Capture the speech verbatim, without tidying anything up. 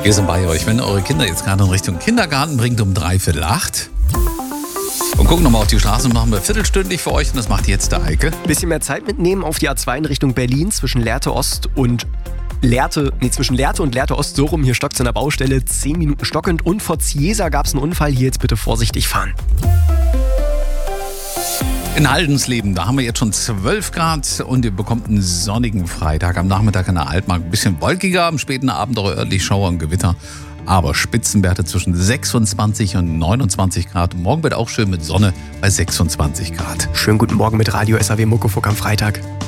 Wir sind bei euch, wenn ihr eure Kinder jetzt gerade in Richtung Kindergarten bringt um dreiviertel acht. Und gucken nochmal auf die Straße und machen wir viertelstündlich für euch und das macht jetzt der Eike. Bisschen mehr Zeit mitnehmen auf die A zwei in Richtung Berlin zwischen Lehrte Ost und Lehrte, nee, zwischen Lehrte und Lehrte Ost, so rum, hier stockt es an der Baustelle, zehn Minuten stockend und vor Ziesa gab es einen Unfall, hier jetzt bitte vorsichtig fahren. In Haldensleben, da haben wir jetzt schon zwölf Grad und ihr bekommt einen sonnigen Freitag. Am Nachmittag in der Altmark ein bisschen wolkiger, am späten Abend auch örtlich Schauer und Gewitter. Aber Spitzenwerte zwischen sechsundzwanzig und neunundzwanzig Grad. Morgen wird auch schön mit Sonne bei sechsundzwanzig Grad. Schönen guten Morgen mit Radio S A W Muckefuck am Freitag.